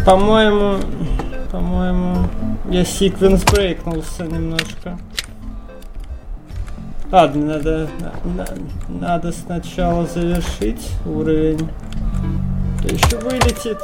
По-моему, я секвенс брейкнулся немножко. Ладно, надо сначала завершить уровень. То еще вылетит.